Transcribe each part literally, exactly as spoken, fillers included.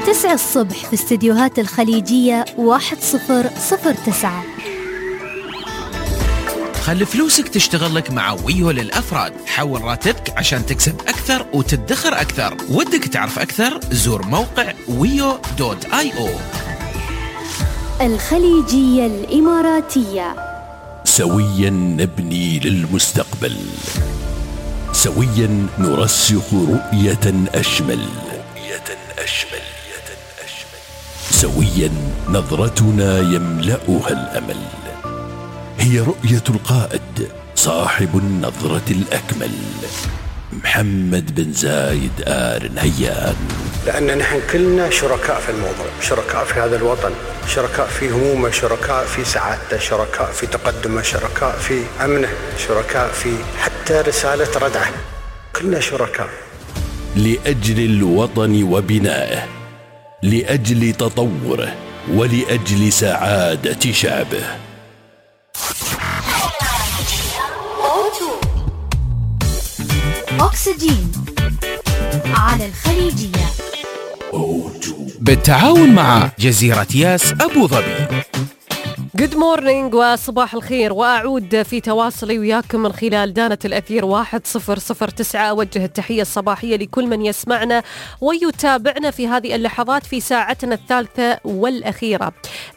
تسعة الصبح في استديوهات الخليجية واحد صفر صفر تسعة. خلي فلوسك تشتغل لك مع ويو للأفراد. حول راتبك عشان تكسب أكثر وتدخر أكثر. ودك تعرف أكثر؟ زور موقع ويو دوت آي أو. الخليجية الإماراتية. سويا نبني للمستقبل، سويا نرسخ رؤية أشمل، رؤية أشمل، سويا نظرتنا يملأها الأمل. هي رؤية القائد صاحب النظرة الأكمل، محمد بن زايد آل نهيان. لأن نحن كلنا شركاء في الموضوع، شركاء في هذا الوطن، شركاء في همومه، شركاء في سعادته، شركاء في تقدمه، شركاء في أمنه، شركاء في حتى رسالة ردعه، كلنا شركاء. لأجل الوطن وبنائه، لأجل تطوره، ولأجل سعادة شعبه. أكسجين على الخليجية بالتعاون مع جزيرة ياس أبو ظبي. Good morning وصباح الخير، وأعود في تواصلي وياكم من خلال دانة الأثير واحد صفر صفر تسعة. أوجه التحية الصباحية لكل من يسمعنا ويتابعنا في هذه اللحظات في ساعتنا الثالثة والأخيرة.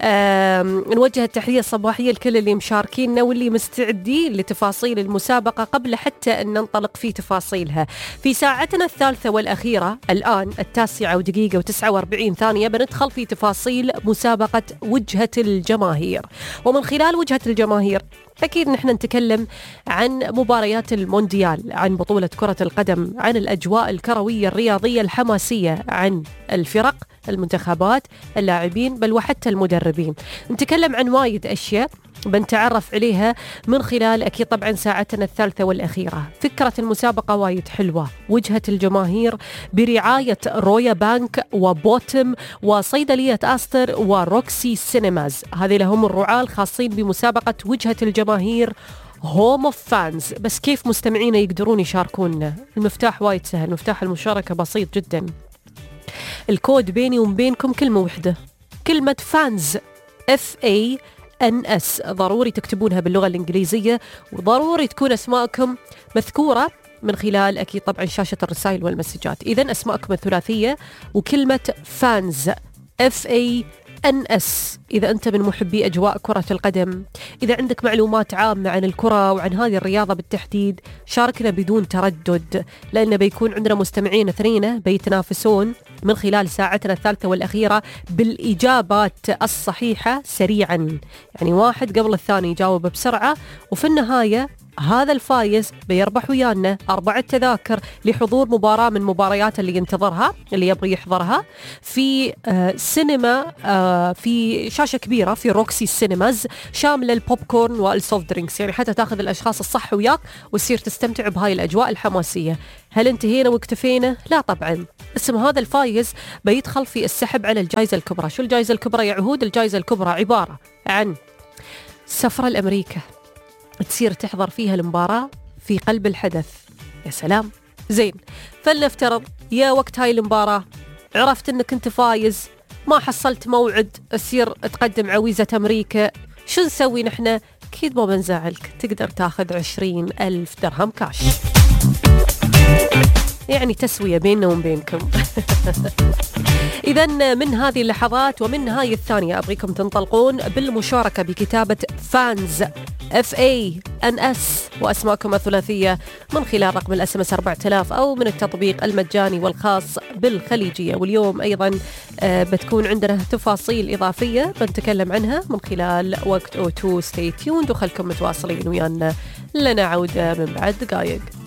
نوجه التحية الصباحية لكل اللي مشاركيننا واللي مستعدين لتفاصيل المسابقة قبل حتى أن ننطلق في تفاصيلها. في ساعتنا الثالثة والأخيرة الآن التاسعة ودقيقة وتسعة وأربعين ثانية بندخل في تفاصيل مسابقة وجهة الجماهير. ومن خلال وجهة الجماهير أكيد نحن نتكلم عن مباريات المونديال، عن بطولة كرة القدم، عن الأجواء الكروية الرياضية الحماسية، عن الفرق، المنتخبات، اللاعبين، بل وحتى المدربين. نتكلم عن وايد أشياء بنتعرف عليها من خلال أكيد طبعا ساعتنا الثالثة والأخيرة. فكرة المسابقة وايد حلوة، وجهة الجماهير برعاية رويا بانك وبوتم وصيدلية آستر وروكسي سينماز، هذه لهم الرعاة الخاصين بمسابقة وجهة الجماهير هوم اوف فانز. بس كيف مستمعين يقدرون يشاركونا؟ المفتاح وايد سهل، مفتاح المشاركة بسيط جدا. الكود بيني وبينكم كلمة واحدة، كلمة فانز، اف اي ان اس. ضروري تكتبونها باللغة الإنجليزية، وضروري تكون أسماءكم مذكورة من خلال أكيد طبعا شاشة الرسائل والمسجات. إذن أسماءكم الثلاثية وكلمة فانز، اف اي ان اس. إذا أنت من محبي أجواء كرة القدم، إذا عندك معلومات عامة عن الكرة وعن هذه الرياضة بالتحديد، شاركنا بدون تردد، لأن بيكون عندنا مستمعين اثنين بيتنافسون من خلال ساعتنا الثالثة والأخيرة بالإجابات الصحيحة سريعا. يعني واحد قبل الثاني يجاوب بسرعة، وفي النهاية هذا الفايز بيربح ويانا أربعة تذاكر لحضور مباراة من مباريات اللي ينتظرها، اللي يبغي يحضرها في آه سينما، آه في شاشة كبيرة في روكسي سينماز، شاملة البوب كورن والسوفت درينكس، يعني حتى تاخذ الأشخاص الصح وياك وتصير تستمتع بهاي الأجواء الحماسية. هل انتهينا واكتفينا؟ لا طبعا. اسم هذا الفايز بيدخل في السحب على الجائزة الكبرى. شو الجائزة الكبرى يا عهود؟ الجائزة الكبرى عبارة عن سفرة لأمريكا، تصير تحضر فيها المباراة في قلب الحدث. يا سلام. زين، فلنفترض يا وقت هاي المباراة عرفت انك انت فايز، ما حصلت موعد تصير تقدم عويزة أمريكا، شو نسوي نحن؟ أكيد ما بنزعلك، تقدر تاخذ عشرين ألف درهم كاش، يعني تسوية بيننا وبينكم. إذن من هذه اللحظات ومن هاي الثانية أبغيكم تنطلقون بالمشاركة بكتابة فانز اف اي ان اس واسماءكم الثلاثية من خلال رقم الاس ام اس أربعة آلاف او من التطبيق المجاني والخاص بالخليجية. واليوم ايضا بتكون عندنا تفاصيل اضافية بنتكلم عنها من خلال وقت او تو. ستي تيوند وخلكم متواصلين ويانا لنا عودة من بعد دقائق.